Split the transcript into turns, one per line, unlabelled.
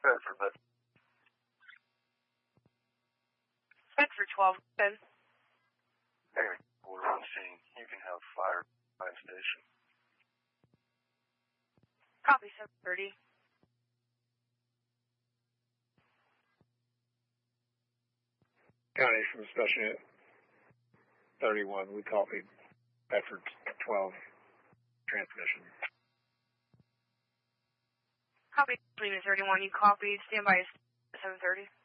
Bedford, but
Bedford 12, good.
hey, we're on scene. You can have fire by station.
Copy 730.
County from Special Unit 31, we copied Bedford 12 transmission.
Copy 31, you copied. Stand by 730.